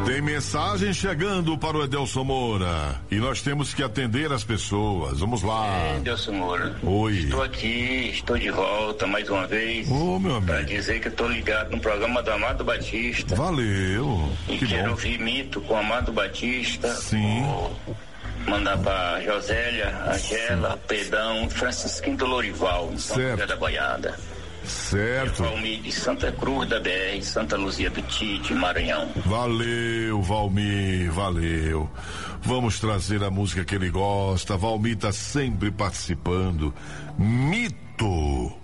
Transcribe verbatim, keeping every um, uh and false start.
Tem mensagem chegando para o Edelson Moura e nós temos que atender as pessoas. Vamos lá. É, Edelson Moura. Oi. Estou aqui, estou de volta mais uma vez. Ô, meu amigo. Para dizer que estou ligado no programa do Amado Batista. Valeu. E que quero bom. ouvir Mito com Amado Batista. Sim. Vou mandar para Josélia, Angela, Pedão, Francisquinho do Lorival, em São José da Boiada. Certo. Valmir de Santa Cruz da B R, Santa Luzia do Tite, Maranhão. Valeu, Valmir, valeu. Vamos trazer a música que ele gosta. Valmir tá sempre participando. Mito.